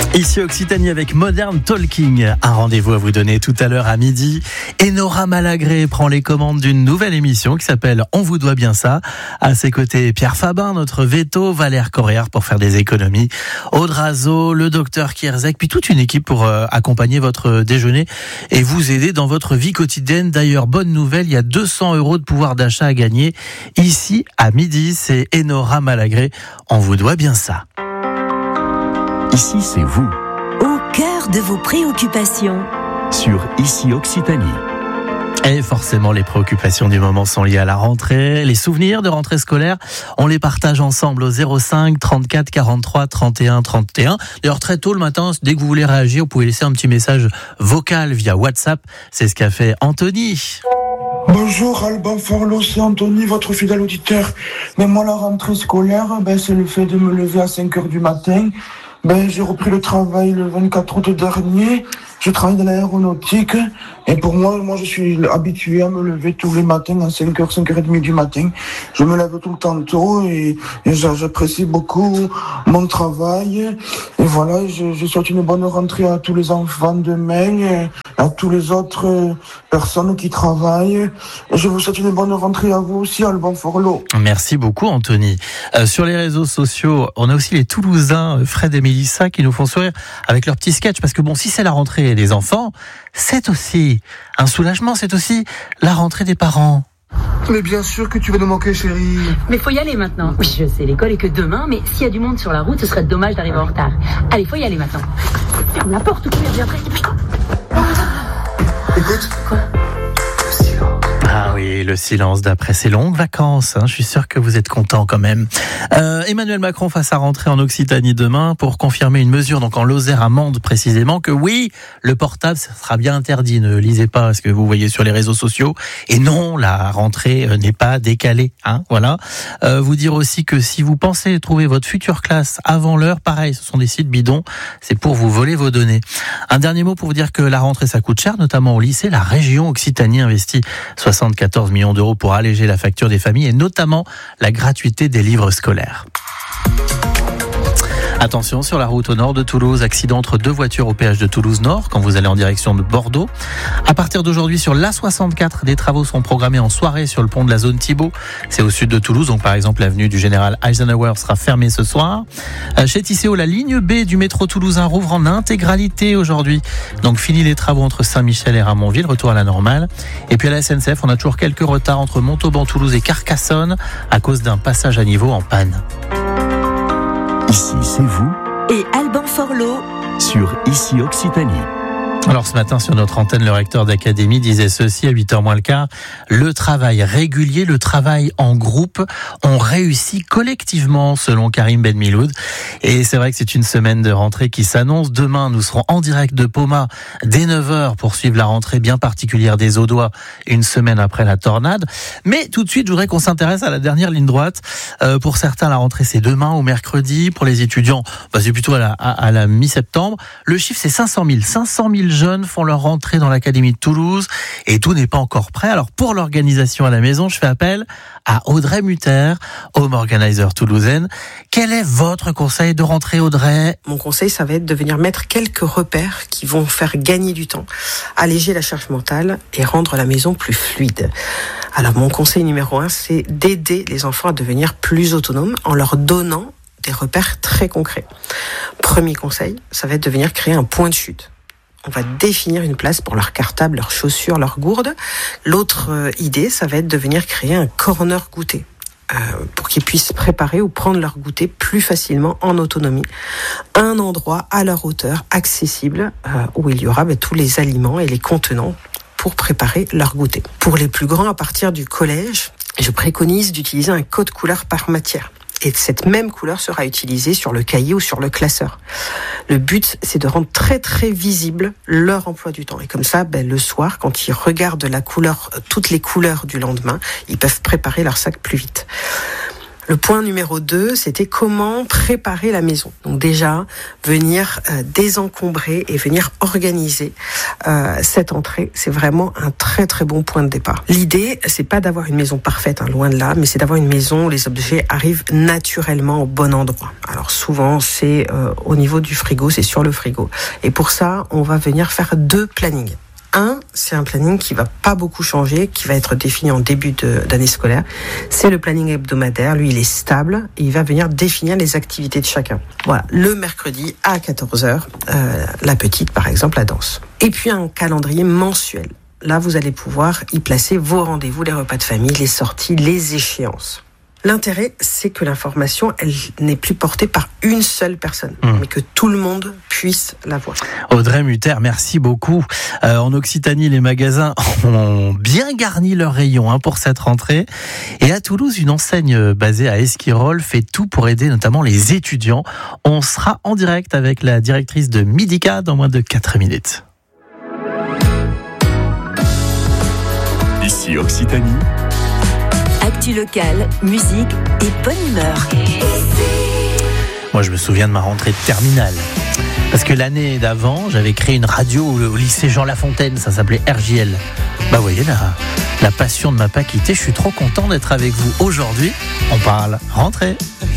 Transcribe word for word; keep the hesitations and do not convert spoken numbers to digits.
Ici Occitanie avec Modern Talking, un rendez-vous à vous donner tout à l'heure à midi. Enora Malagré prend les commandes d'une nouvelle émission qui s'appelle On vous doit bien ça. À ses côtés, Pierre Fabin, notre veto, Valère Corréard pour faire des économies, Aude Razo, le docteur Kierzek, puis toute une équipe pour euh, accompagner votre déjeuner et vous aider dans votre vie quotidienne. D'ailleurs, bonne nouvelle, il y a deux cents euros de pouvoir d'achat à gagner. Ici, à midi, c'est Enora Malagré. On vous doit bien ça. Ici, c'est vous. Au cœur de vos préoccupations. Sur Ici Occitanie. Et forcément, les préoccupations du moment sont liées à la rentrée. Les souvenirs de rentrée scolaire, on les partage ensemble au zéro cinq trente-quatre quarante-trois trente et un trente et un. D'ailleurs, très tôt le matin, dès que vous voulez réagir, vous pouvez laisser un petit message vocal via WhatsApp. C'est ce qu'a fait Anthony. Bonjour Alban Forlot, c'est Anthony, votre fidèle auditeur. Mais moi, la rentrée scolaire, ben, c'est le fait de me lever à cinq heures du matin. Ben, j'ai repris le travail le vingt-quatre août dernier. Je travaille dans l'aéronautique. Et pour moi, moi, je suis habitué à me lever tous les matins à cinq heures, cinq heures trente du matin. Je me lève tout le temps tôt et, et j'apprécie beaucoup mon travail. Et voilà, je, je souhaite une bonne rentrée à tous les enfants demain et à tous les autres personnes qui travaillent. Et je vous souhaite une bonne rentrée à vous aussi, Alban Forlot. Merci beaucoup, Anthony. Euh, sur les réseaux sociaux, on a aussi les Toulousains, Fred et Mélissa, qui nous font sourire avec leur petit sketch. Parce que bon, si c'est la rentrée des enfants, c'est aussi un soulagement, c'est aussi la rentrée des parents. Mais bien sûr que tu vas nous manquer, chérie. Mais faut y aller maintenant. Oui, je sais, l'école est que demain, mais s'il y a du monde sur la route, ce serait dommage d'arriver en retard. Allez, faut y aller maintenant. Ferme la porte, ou tu viens après. Écoute. Quoi ? Ah oui, le silence d'après ces longues vacances. Hein, je suis sûr que vous êtes contents quand même. Euh, Emmanuel Macron face à rentrer en Occitanie demain pour confirmer une mesure, donc en Lozère à Mende précisément, que oui, le portable ça sera bien interdit. Ne lisez pas ce que vous voyez sur les réseaux sociaux. Et non, la rentrée n'est pas décalée. Hein, voilà. Euh, vous dire aussi que si vous pensez trouver votre future classe avant l'heure, pareil, ce sont des sites bidons. C'est pour vous voler vos données. Un dernier mot pour vous dire que la rentrée ça coûte cher, notamment au lycée. La région Occitanie investit soixante-quatorze millions d'euros pour alléger la facture des familles et notamment la gratuité des livres scolaires. Attention sur la route au nord de Toulouse, accident entre deux voitures au péage de Toulouse-Nord quand vous allez en direction de Bordeaux. À partir d'aujourd'hui sur l'A soixante-quatre, des travaux sont programmés en soirée sur le pont de la zone Thibault. C'est au sud de Toulouse, donc par exemple l'avenue du général Eisenhower sera fermée ce soir. Chez Tisséo, la ligne B du métro toulousain rouvre en intégralité aujourd'hui. Donc fini les travaux entre Saint-Michel et Ramonville, retour à la normale. Et puis à la S N C F, on a toujours quelques retards entre Montauban-Toulouse et Carcassonne à cause d'un passage à niveau en panne. Ici, c'est vous. Et Alban Forlot. Sur Ici Occitanie. Alors ce matin sur notre antenne, le recteur d'académie disait ceci à huit heures moins le quart. Le travail régulier, le travail en groupe, on réussit collectivement selon Karim Benmiloud. Et c'est vrai que c'est une semaine de rentrée qui s'annonce. Demain, nous serons en direct de Poma dès neuf heures pour suivre la rentrée bien particulière des Audois, une semaine après la tornade. Mais tout de suite, je voudrais qu'on s'intéresse à la dernière ligne droite. Euh, pour certains, la rentrée c'est demain ou mercredi. Pour les étudiants, bah, c'est plutôt à la, à, à la mi-septembre. Le chiffre c'est cinq cent mille. cinq cent mille jeunes font leur rentrée dans l'académie de Toulouse et tout n'est pas encore prêt. Alors pour l'organisation à la maison, je fais appel à Audrey Mutter, home organizer toulousaine. Quel est votre conseil de rentrée, Audrey ? Mon conseil, ça va être de venir mettre quelques repères qui vont faire gagner du temps, alléger la charge mentale et rendre la maison plus fluide. Alors mon conseil numéro un, c'est d'aider les enfants à devenir plus autonomes en leur donnant des repères très concrets. Premier conseil, ça va être de venir créer un point de chute. On va définir une place pour leur cartable, leurs chaussures, leurs gourdes. L'autre euh, idée, ça va être de venir créer un corner goûter euh, pour qu'ils puissent préparer ou prendre leur goûter plus facilement en autonomie. Un endroit à leur hauteur, accessible, euh, où il y aura bah, tous les aliments et les contenants pour préparer leur goûter. Pour les plus grands, à partir du collège, je préconise d'utiliser un code couleur par matière. Et cette même couleur sera utilisée sur le cahier ou sur le classeur. Le but, c'est de rendre très très visible leur emploi du temps. Et comme ça, ben, le soir, quand ils regardent la couleur, toutes les couleurs du lendemain, ils peuvent préparer leur sac plus vite. Le point numéro deux, c'était comment préparer la maison. Donc déjà, venir euh, désencombrer et venir organiser euh, cette entrée, c'est vraiment un très très bon point de départ. L'idée, c'est pas d'avoir une maison parfaite, hein, loin de là, mais c'est d'avoir une maison où les objets arrivent naturellement au bon endroit. Alors souvent, c'est euh, au niveau du frigo, c'est sur le frigo. Et pour ça, on va venir faire deux plannings. Un, c'est un planning qui va pas beaucoup changer, qui va être défini en début de, d'année scolaire. C'est le planning hebdomadaire. Lui, il est stable et il va venir définir les activités de chacun. Voilà. Le mercredi à quatorze heures, euh, la petite, par exemple, la danse. Et puis un calendrier mensuel. Là, vous allez pouvoir y placer vos rendez-vous, les repas de famille, les sorties, les échéances. L'intérêt, c'est que l'information, elle n'est plus portée par une seule personne, mmh. mais que tout le monde puisse la voir. Audrey Mutter, merci beaucoup. Euh, en Occitanie, les magasins ont bien garni leurs rayons hein, pour cette rentrée. Et à Toulouse, une enseigne basée à Esquirol fait tout pour aider notamment les étudiants. On sera en direct avec la directrice de Midika dans moins de quatre minutes. Ici Occitanie. Actu locale, musique et bonne humeur. Moi, je me souviens de ma rentrée de terminale. Parce que l'année d'avant, j'avais créé une radio au lycée Jean Lafontaine, ça s'appelait R J L. Bah, vous voyez, la, la passion ne m'a pas quitté. Je suis trop content d'être avec vous aujourd'hui. On parle rentrée.